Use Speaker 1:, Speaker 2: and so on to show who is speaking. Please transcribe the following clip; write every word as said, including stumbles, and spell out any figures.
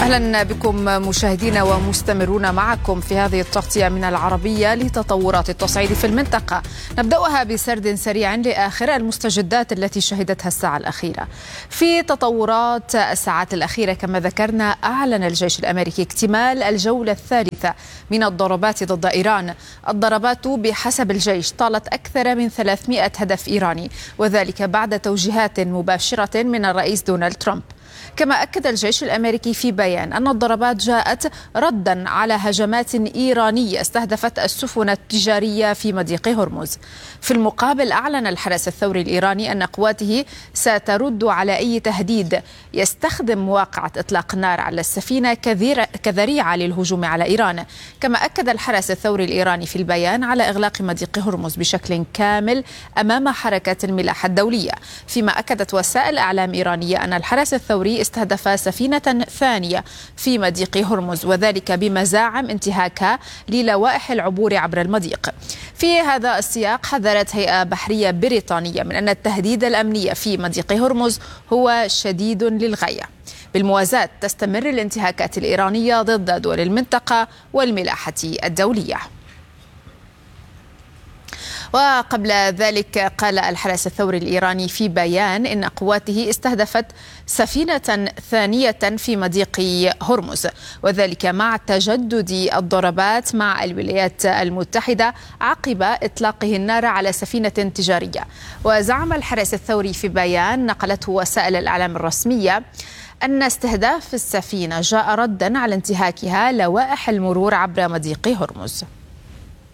Speaker 1: أهلا بكم مشاهدينا ومستمرون معكم في هذه التغطية من العربية لتطورات التصعيد في المنطقة. نبدأها بسرد سريع لآخر المستجدات التي شهدتها الساعة الأخيرة. في تطورات الساعات الأخيرة كما ذكرنا، أعلن الجيش الأمريكي اكتمال الجولة الثالثة من الضربات ضد إيران. الضربات بحسب الجيش طالت أكثر من ثلاثمئة هدف إيراني، وذلك بعد توجيهات مباشرة من الرئيس دونالد ترامب. كما أكد الجيش الأمريكي في بيان أن الضربات جاءت ردا على هجمات إيرانية استهدفت السفن التجارية في مضيق هرمز. في المقابل، أعلن الحرس الثوري الإيراني أن قواته سترد على أي تهديد يستخدم مواقعة إطلاق النار على السفينة كذريعة للهجوم على إيران. كما أكد الحرس الثوري الإيراني في البيان على إغلاق مضيق هرمز بشكل كامل أمام حركة الملاحة الدولية، فيما أكدت وسائل إعلام إيرانية أن الحرس الثوري استهدف سفينة ثانية في مضيق هرمز، وذلك بمزاعم انتهاكها للوائح العبور عبر المضيق. في هذا السياق، حذرت هيئة بحرية بريطانية من أن التهديد الأمني في مضيق هرمز هو شديد للغاية. بالموازاة، تستمر الانتهاكات الإيرانية ضد دول المنطقة والملاحة الدولية. وقبل ذلك قال الحرس الثوري الإيراني في بيان إن قواته استهدفت سفينة ثانية في مضيق هرمز، وذلك مع تجدد الضربات مع الولايات المتحدة عقب إطلاقه النار على سفينة تجارية. وزعم الحرس الثوري في بيان نقلته وسائل الإعلام الرسمية أن استهداف السفينة جاء ردا على انتهاكها لوائح المرور عبر مضيق هرمز.